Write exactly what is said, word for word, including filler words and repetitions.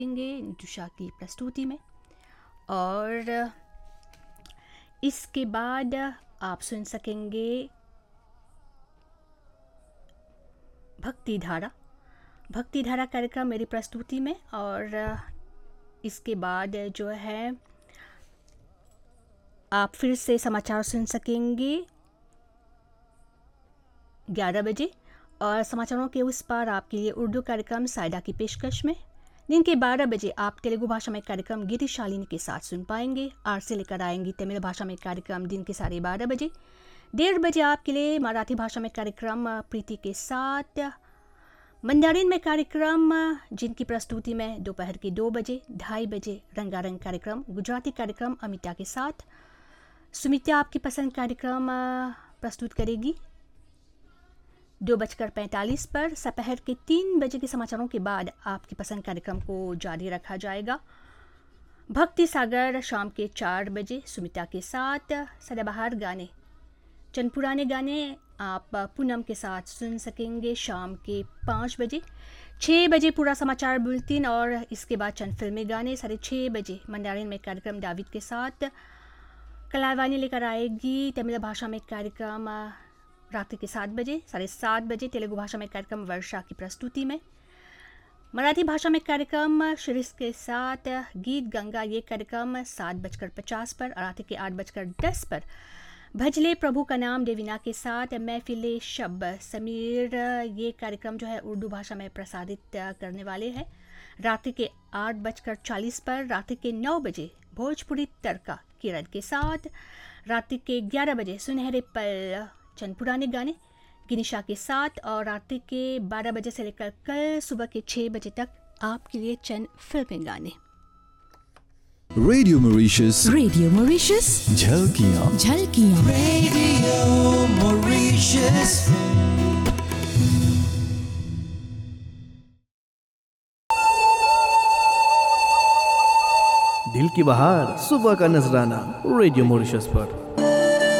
नितुषा की प्रस्तुति में। और इसके बाद आप सुन सकेंगे भक्ति धारा भक्ति धारा कार्यक्रम मेरी प्रस्तुति में। और इसके बाद जो है आप फिर से समाचार सुन सकेंगे ग्यारह बजे। और समाचारों के उस पार आपके लिए उर्दू कार्यक्रम सायदा की पेशकश में। दिन के बारह बजे आप तेलुगु भाषा में कार्यक्रम गिरी शालिनी के साथ सुन पाएंगे। आर से लेकर आएंगी तमिल भाषा में कार्यक्रम दिन के साढ़े बारह बजे। डेढ़ बजे आपके लिए मराठी भाषा में कार्यक्रम प्रीति के साथ। मंदारिन में कार्यक्रम जिनकी प्रस्तुति में दोपहर के दो बजे। ढाई बजे रंगारंग कार्यक्रम गुजराती कार्यक्रम अमिता के साथ। सुमिता आपकी पसंद कार्यक्रम प्रस्तुत करेगी दो बजकर पैंतालीस पर। दोपहर के तीन बजे के समाचारों के बाद आपकी पसंद कार्यक्रम को जारी रखा जाएगा। भक्ति सागर शाम के चार बजे सुमिता के साथ। सदाबहार गाने चंद पुराने गाने आप पूनम के साथ सुन सकेंगे शाम के पाँच बजे। छः बजे पूरा समाचार बुलेटिन और इसके बाद चंद फिल्मी गाने। साढ़े छः बजे मंडारिन में कार्यक्रम दाविद के साथ। कलावानी लेकर आएगी तमिल भाषा में कार्यक्रम रात के सात बजे। साढ़े सात बजे तेलुगु भाषा में कार्यक्रम वर्षा की प्रस्तुति में। मराठी भाषा में कार्यक्रम शिरीष के साथ गीत गंगा ये कार्यक्रम सात बजकर पचास पर। और रात के आठ बजकर दस पर भजले प्रभु का नाम देवीना के साथ महफिले शब समीर ये कार्यक्रम जो है उर्दू भाषा में प्रसारित करने वाले हैं। रात के आठ बजकर चालीस पर। रात के नौ बजे भोजपुरी तड़का किरण के साथ। रात के ग्यारह बजे सुनहरे पल चंद पुराने गाने गिनिशा के साथ। और रात के बारह बजे से लेकर कल सुबह के छः बजे तक आपके लिए चंद फिल्मी गाने। Radio Mauritius radio Mauritius झलकियां झलकियां radio Mauritius. दिल की बहार सुबह का नजराना रेडियो मॉरिशस पर।